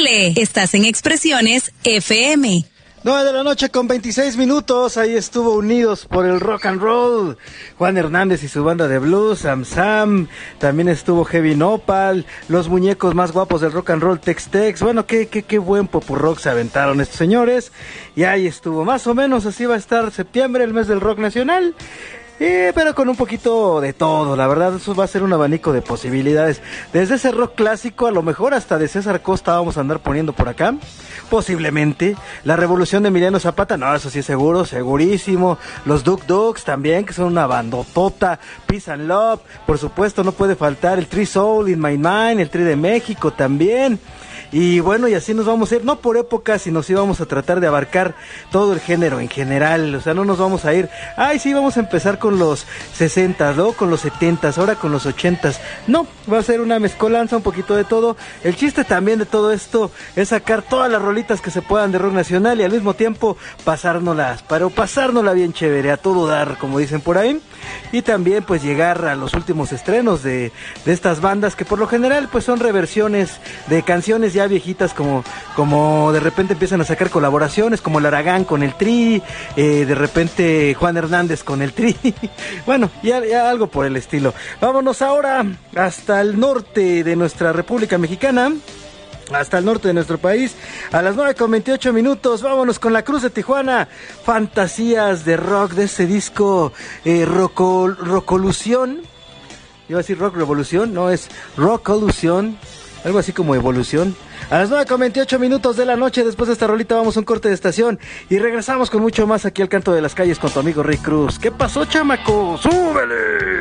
Súbele, estás en Expresiones FM. 9 de la noche con 26 minutos, ahí estuvo Unidos por el Rock and Roll, Juan Hernández y su banda de blues, Sam Sam, también estuvo Heavy Nopal, los muñecos más guapos del rock and roll, Tex Tex, bueno, qué buen popurrock se aventaron estos señores, y ahí estuvo, más o menos así va a estar septiembre, el mes del rock nacional. Pero con un poquito de todo, la verdad, eso va a ser un abanico de posibilidades. Desde ese rock clásico, a lo mejor hasta de César Costa vamos a andar poniendo por acá, posiblemente. La Revolución de Emiliano Zapata, no, eso sí es seguro, segurísimo. Los Duk Duks también, que son una bandotota. Peace and Love, por supuesto, no puede faltar el Tri Soul in My Mind, el Tri de México también. Y bueno, y así nos vamos a ir, no por épocas, sino sí vamos a tratar de abarcar todo el género en general, o sea, no nos vamos a ir, sí, vamos a empezar con los 60s, luego con los 70s, ahora con los 80s, no, va a ser una mezcolanza, un poquito de todo. El chiste también de todo esto es sacar todas las rolitas que se puedan de rock nacional y al mismo tiempo pasárnoslas bien chévere, a todo dar, como dicen por ahí, y también pues llegar a los últimos estrenos de estas bandas que por lo general pues son reversiones de canciones ya viejitas, como de repente empiezan a sacar colaboraciones, como el Aragán con el Tri, de repente Juan Hernández con el Tri, bueno, ya algo por el estilo. Vámonos ahora hasta el norte de nuestra República Mexicana, hasta el norte de nuestro país, a las 9:28, vámonos con La Cruz de Tijuana, Fantasías de Rock, de ese disco Rockolución, iba a decir Rock Revolución, no, es Rockolución, algo así como Evolución. A las 9:28 de la noche, después de esta rolita vamos a un corte de estación y regresamos con mucho más aquí al Canto de las Calles con tu amigo Rick Cruz. ¿Qué pasó, chamaco? ¡Súbele!